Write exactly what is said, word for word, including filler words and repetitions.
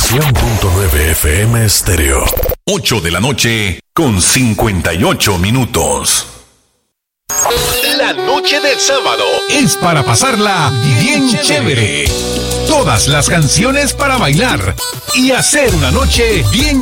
cien punto nueve F M Estéreo. ocho de la noche con cincuenta y ocho minutos. La noche del sábado es para pasarla bien chévere. Todas las canciones para bailar y hacer una noche bien